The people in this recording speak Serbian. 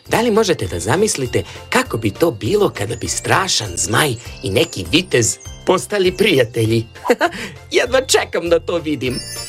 Da li možete da zamislite kako bi to bilo kada bi strašan zmaj i neki vitez postali prijatelji? Jedva čekam da to vidim.